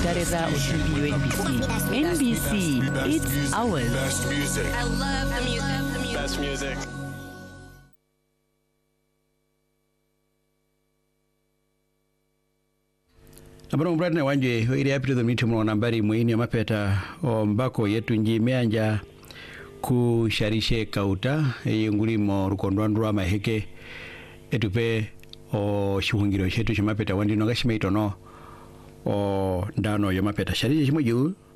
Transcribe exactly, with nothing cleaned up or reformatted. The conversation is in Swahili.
Darera Otubi N B C. N B C, it's ours. Best music. I love the music. The music. Best music. Nabano mbrane wanje ili apito the mitumo nambari muini ya mapeta o mbako yetu nji meanja kusharishe kauta ngulimo rukondwandwa maheke etupe o shihungiro shetu chimapeta wandi nogashime itono o ndano yo mapeta sharishe chimoju